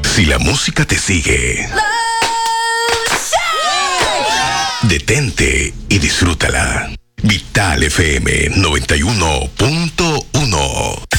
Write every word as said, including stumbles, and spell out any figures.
Si la música te sigue, detente y disfrútala. Vital F M noventa y uno punto uno.